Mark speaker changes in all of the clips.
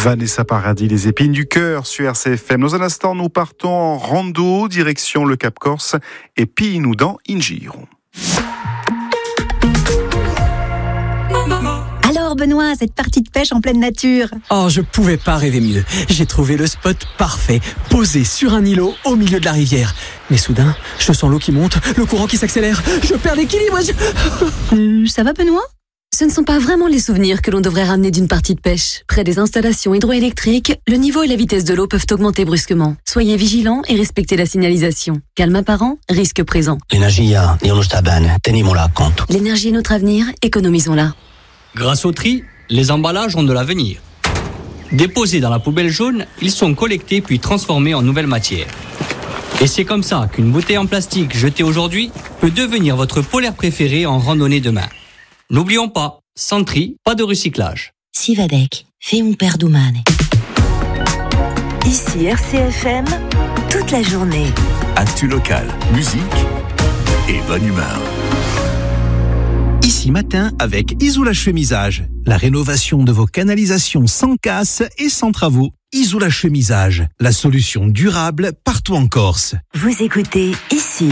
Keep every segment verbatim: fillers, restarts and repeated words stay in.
Speaker 1: Vanessa Paradis, les épines du cœur sur R C F M. Dans un instant, nous partons en rando, direction le Cap Corse et Pino dans Ingiro.
Speaker 2: Alors Benoît, cette partie de pêche en pleine nature.
Speaker 3: Oh, je pouvais pas rêver mieux. J'ai trouvé le spot parfait, posé sur un îlot au milieu de la rivière. Mais soudain, je sens l'eau qui monte, le courant qui s'accélère, je perds l'équilibre.
Speaker 2: Euh, ça va Benoît ?
Speaker 4: Ce ne sont pas vraiment les souvenirs que l'on devrait ramener d'une partie de pêche. Près des installations hydroélectriques, le niveau et la vitesse de l'eau peuvent augmenter brusquement. Soyez vigilants et respectez la signalisation. Calme apparent, risque présent.
Speaker 5: L'energia non lo sta bene, tenimola a conto.
Speaker 4: L'énergie est notre avenir, économisons-la.
Speaker 6: Grâce au tri, les emballages ont de l'avenir. Déposés dans la poubelle jaune, ils sont collectés puis transformés en nouvelle matière. Et c'est comme ça qu'une bouteille en plastique jetée aujourd'hui peut devenir votre polaire préféré en randonnée demain. N'oublions pas, sans tri, pas de recyclage.
Speaker 7: Sivadec, fais un père d'umane. Ici R C F M, toute la journée.
Speaker 8: Actu local, musique et bonne humeur.
Speaker 9: Ici matin avec Isola Chemisage. La rénovation de vos canalisations sans casse et sans travaux. Isola Chemisage, la solution durable partout en Corse.
Speaker 7: Vous écoutez ici.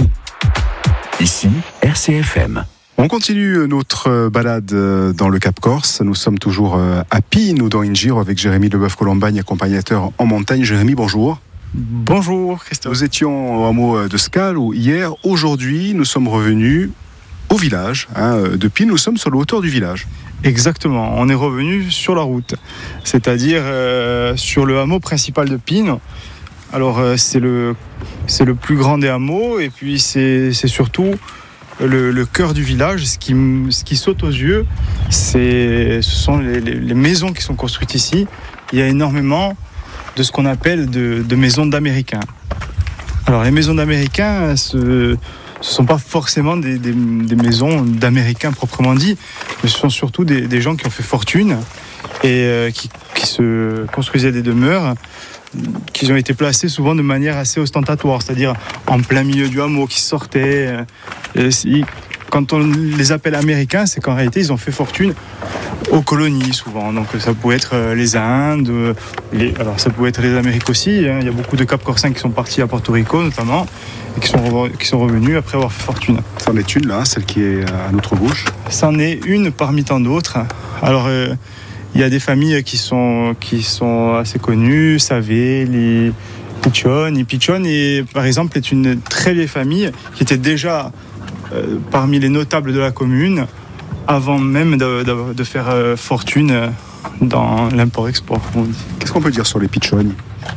Speaker 8: Ici, R C F M.
Speaker 1: On continue notre balade dans le Cap Corse. Nous sommes toujours à Pino dans Ingiro avec Jérémy Leboeuf-Colombagne, accompagnateur en montagne. Jérémy, bonjour.
Speaker 10: Bonjour Christophe.
Speaker 1: Nous étions au hameau de Scalo hier. Aujourd'hui, nous sommes revenus au village hein, de Pino. Nous sommes sur la hauteur du village.
Speaker 10: Exactement, on est revenu sur la route, c'est-à-dire euh, sur le hameau principal de Pino. Alors euh, c'est, le, c'est le plus grand des hameaux et puis c'est, c'est surtout le, le cœur du village. Ce qui, ce qui saute aux yeux, c'est, ce sont les, les, les maisons qui sont construites ici. Il y a énormément de ce qu'on appelle de, de maisons d'Américains. Alors les maisons d'Américains, ce ce ne sont pas forcément des, des, des maisons d'Américains proprement dit, mais ce sont surtout des, des gens qui ont fait fortune et euh, qui, qui se construisaient des demeures qui ont été placées souvent de manière assez ostentatoire, c'est-à-dire en plein milieu du hameau, qui sortaient. Et si, quand on les appelle Américains, c'est qu'en réalité, ils ont fait fortune aux colonies souvent. Donc ça pouvait être les Indes, les, alors ça pouvait être les Amériques aussi. Hein. Il y a beaucoup de Cap-Corsains qui sont partis à Porto Rico notamment et qui sont, qui sont revenus après avoir fait fortune.
Speaker 1: C'en est une là, celle qui est à notre gauche.
Speaker 10: C'en est une parmi tant d'autres. Alors euh, il y a des familles qui sont, qui sont assez connues, Savé, les Piccioni. Piccioni, par exemple, est une très vieille famille qui était déjà euh, parmi les notables de la commune avant même de, de, de faire euh, fortune dans l'import-export.
Speaker 1: Qu'est-ce qu'on peut dire sur les Piccioni ?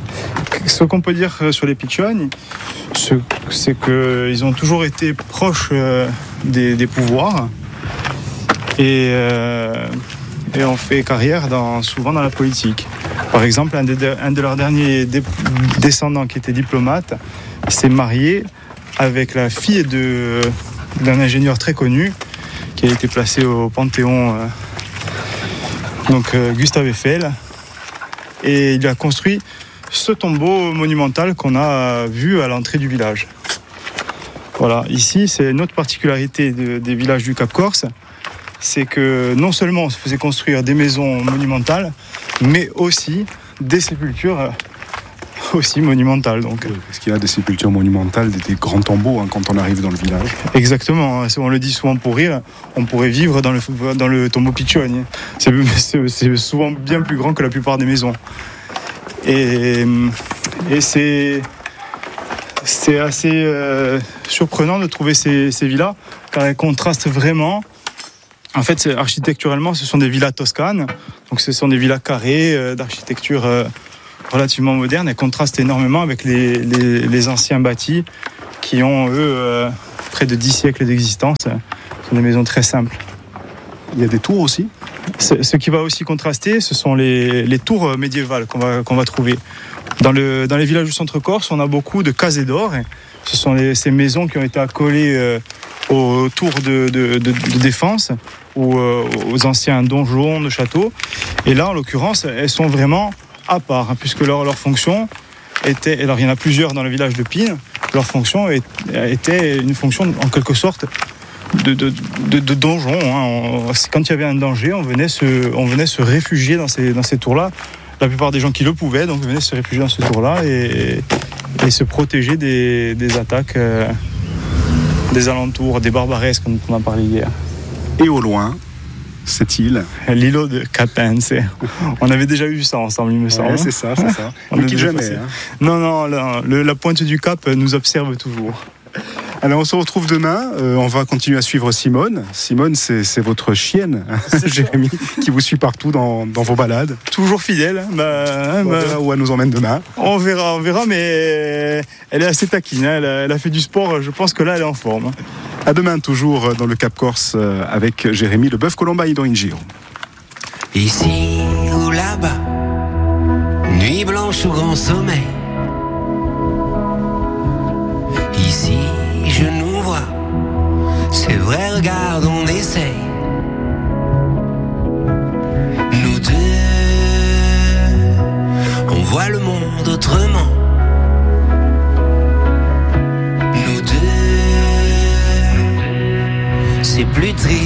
Speaker 10: Ce qu'on peut dire sur les Piccioni, c'est qu'ils ont toujours été proches euh, des, des pouvoirs et, euh, et ont fait carrière dans, souvent dans la politique. Par exemple, un de, un de leurs derniers dé, descendants qui était diplomate s'est marié avec la fille de, d'un ingénieur très connu qui a été placé au Panthéon, euh, donc euh, Gustave Eiffel, et il a construit ce tombeau monumental qu'on a vu à l'entrée du village. Voilà, ici c'est une autre particularité de, des villages du Cap Corse, c'est que non seulement on se faisait construire des maisons monumentales, mais aussi des sépultures aussi monumentales. Donc.
Speaker 1: Oui, parce qu'il y a des sépultures monumentales, des, des grands tombeaux hein, quand on arrive dans le village.
Speaker 10: Exactement, on le dit souvent pour rire, on pourrait vivre dans le, dans le tombeau Piccioni. C'est, c'est, c'est souvent bien plus grand que la plupart des maisons. Et, et c'est, c'est assez euh, surprenant de trouver ces, ces villas, car elles contrastent vraiment. En fait, c'est, architecturalement, ce sont des villas toscanes, donc ce sont des villas carrées euh, d'architecture euh, relativement moderne. Elles contrastent énormément avec les, les, les anciens bâtis qui ont, eux, euh, près de dix siècles d'existence. Ce sont des maisons très simples.
Speaker 1: Il y a des tours aussi ?
Speaker 10: Ce, ce qui va aussi contraster, ce sont les, les tours médiévales qu'on va, qu'on va trouver. Dans, le, dans les villages du centre-Corse, on a beaucoup de casées d'or. Ce sont les, ces maisons qui ont été accolées euh, aux tours de, de, de, de défense ou euh, aux anciens donjons de châteaux. Et là, en l'occurrence, elles sont vraiment à part, hein, puisque leur, leur fonction était... Alors, il y en a plusieurs dans le village de Pine. Leur fonction était une fonction, en quelque sorte, de, de, de, de donjon. Hein. Quand il y avait un danger, on venait se, on venait se réfugier dans ces, dans ces tours-là. la plupart des gens qui le pouvaient donc venaient se réfugier dans ce tour-là et, et se protéger des, des attaques euh, des alentours, des barbaresques comme on en parlait hier.
Speaker 1: Et au loin, cette île,
Speaker 10: l'îlot de Capense. On avait déjà vu ça ensemble, il me semble.
Speaker 1: Ouais, c'est ça, c'est ça. On ne quitte jamais. Hein.
Speaker 10: Non, non, la, le, la pointe du Cap nous observe toujours.
Speaker 1: Alors on se retrouve demain, euh, on va continuer à suivre Simone. Simone, c'est, c'est votre chienne, hein, Jérémy, qui vous suit partout dans, dans vos balades.
Speaker 10: Toujours fidèle. Bah,
Speaker 1: on
Speaker 10: bah,
Speaker 1: verra où elle nous emmène demain.
Speaker 10: On verra, on verra, mais elle est assez taquine. Hein, elle, a, elle a fait du sport, je pense que là elle est en forme.
Speaker 1: À demain, toujours dans le Cap Corse avec Jérémy Leboeuf Colombani dans Ingiro.
Speaker 11: Ici ou là-bas, nuit blanche ou grand sommeil. Ici, je nous vois, c'est vrai, regarde, on essaye. Nous deux, on voit le monde autrement. Nous deux, c'est plus triste.